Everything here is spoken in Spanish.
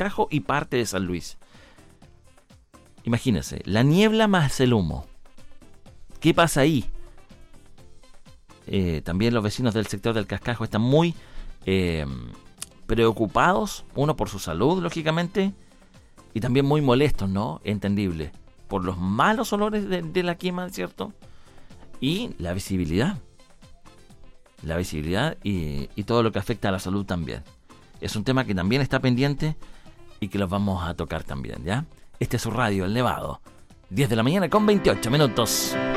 Cascajo y parte de San Luis. Imagínense, la niebla más el humo. ¿Qué pasa ahí? También los vecinos del sector del Cascajo están muy preocupados, uno por su salud, lógicamente, y también muy molestos, ¿no? Entendible, por los malos olores de la quema, ¿cierto? Y la visibilidad. La visibilidad y todo lo que afecta a la salud también. Es un tema que también está pendiente y que los vamos a tocar también, ¿ya? Este es su radio, El Nevado. 10 de la mañana con 28 minutos.